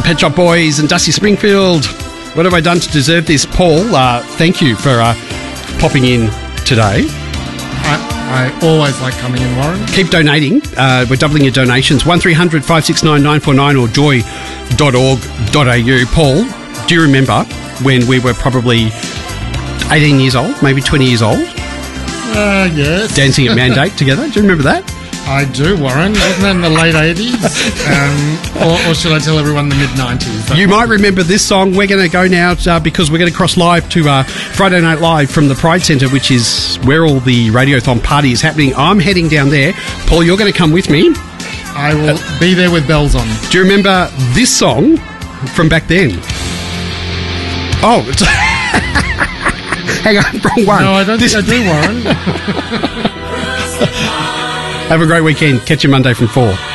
the Pet Shop Boys and Dusty Springfield. What have I done to deserve this? Paul, thank you for popping in today. I always like coming in, Warren. Keep donating. We're doubling your donations. 1300 569 949 or joy.org.au. Paul, do you remember when we were probably 18 years old, maybe 20 years old? Yes. Dancing at Mandate together. Do you remember that? I do, Warren. Wasn't that in the late 80s? Or should I tell everyone the mid-90s? You might remember this song. We're going to go now because we're going to cross live to Friday Night Live from the Pride Centre, which is where all the Radiothon party is happening. I'm heading down there. Paul, you're going to come with me. I will be there with bells on. Do you remember this song from back then? Oh, it's hang on, wrong one. No, I don't think I do, Warren. Have a great weekend. Catch you Monday from 4.